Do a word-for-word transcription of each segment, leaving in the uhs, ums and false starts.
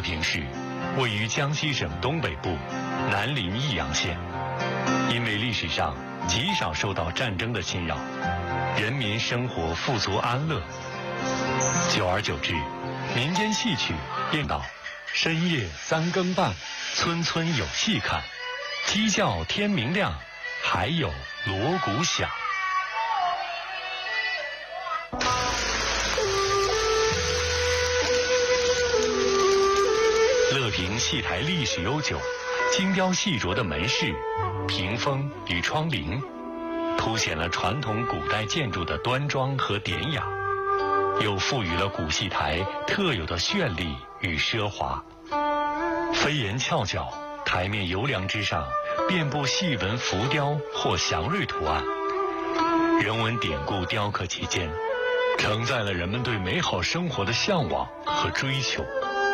乐平市位于江西省东北部南临益阳县，因为历史上极少受到战争的侵扰，人民生活富足安乐。久而久之，民间戏曲变到深夜三更半，村村有戏看，鸡叫天明亮，还有锣鼓响。乐平戏台历史悠久，精雕细琢的门市、屏风与窗棂，凸显了传统古代建筑的端庄和典雅，又赋予了古戏台特有的绚丽与奢华。飞檐翘角，台面油梁之上遍布细纹浮雕或祥瑞图案，人文典故雕刻其间，承载了人们对美好生活的向往和追求。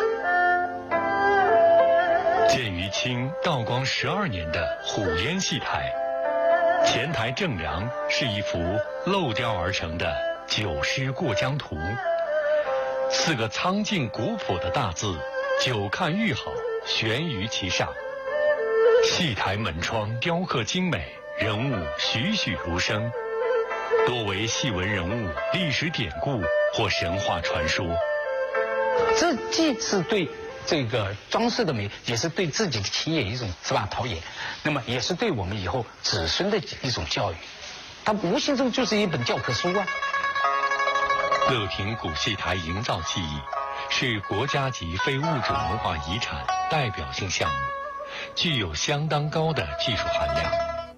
建于清道光十二年的虎烟戏台，前台正梁是一幅镂雕而成的《九师过江图》，四个苍劲古朴的大字“久看愈好”悬于其上。戏台门窗雕刻精美，人物栩栩如生，多为戏文人物、历史典故或神话传说。 这既是对这个装饰的美，也是对自己的企业一种是吧陶冶，那么也是对我们以后子孙的一种教育，它无形中就是一本教科书啊。 乐平古戏台营造技艺是国家级非物质文化遗产代表性项目，具有相当高的技术含量。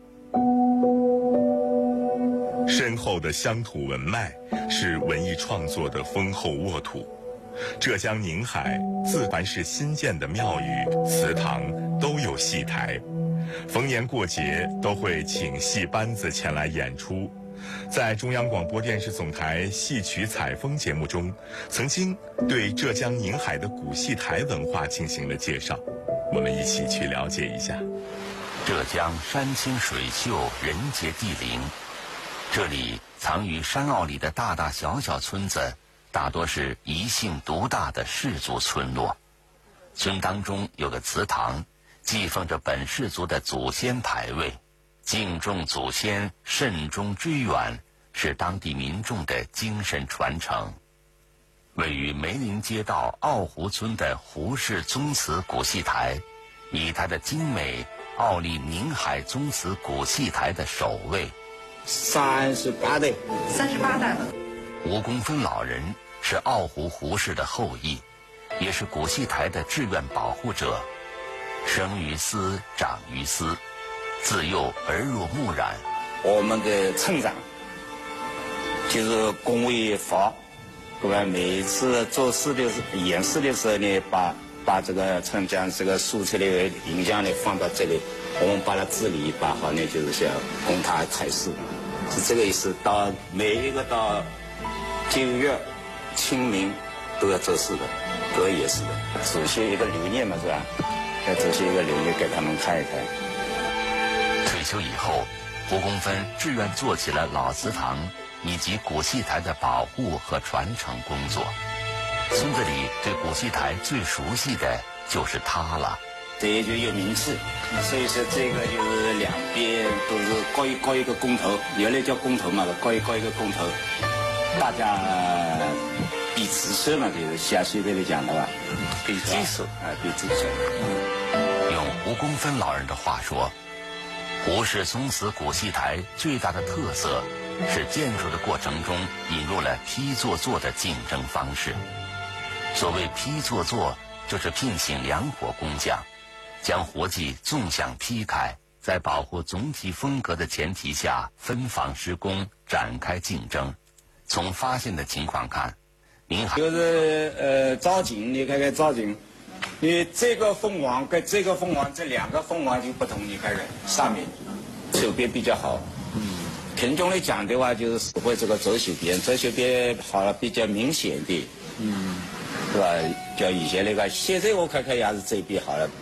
深厚的乡土文脉是文艺创作的丰厚沃土。浙江宁海自凡是新建的庙宇、祠堂都有戏台，逢年过节都会请戏班子前来演出。在中央广播电视总台戏曲采风节目中，曾经对浙江宁海的古戏台文化进行了介绍，我们一起去了解一下。 浙江山清水秀，人杰地灵，这里藏于山坳里的大大小小村子，大多是一姓独大的氏族村落。村当中有个祠堂，祭奉着本氏族的祖先牌位，敬重祖先，慎终追远，是当地民众的精神传承。位于梅林街道奥湖村的胡氏宗祠古戏台，以它的精美傲立宁海宗祠古戏台的首位。 三十八代， 三十八代了。 吴公芬老人是奥湖胡氏的后裔，也是古戏台的志愿保护者。生于斯，长于斯，自幼耳濡目染。 我们的村长就是龚卫华，对吧？每一次做事的时候演示的时候呢，把把这个村将这个素材的影像呢放到这里，我们把它治理把好呢，就是想供他开示，是这个意思。到每一个到九月清明都要做事的，都要演示的，走些一个留念嘛，是吧？要走些一个留念给他们看一看。 退休以后，胡公芬志愿做起了老祠堂以及古戏台的保护和传承工作。村子里对古戏台最熟悉的就是他了， 这也就有名气，所以说这个就是两边都是高一高一个工头，原来叫工头嘛，高一高一个工头，大家比子孙嘛，就是下现在来讲的话，比技术啊，比技术。 用胡公芬老人的话说，胡氏宗祠古戏台最大的特色是建筑的过程中引入了批作作的竞争方式。所谓批作作，就是聘请两伙工匠，将活计纵向劈开，在保护总体风格的前提下分房施工，展开竞争。从发现的情况看，宁海就是呃造景，你看看造景，你这个凤凰跟这个凤凰，这两个凤凰就不同，你看看上面手边比较好。嗯，品种来讲的话，就是会这个左手边，左手边好了比较明显的。嗯。是吧？叫以前那个，现在我看看也是这边好了。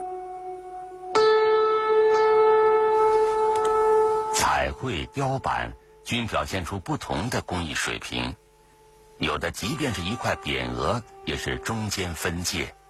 彩绘、雕版均表现出不同的工艺水平，有的即便是一块匾额，也是中间分界。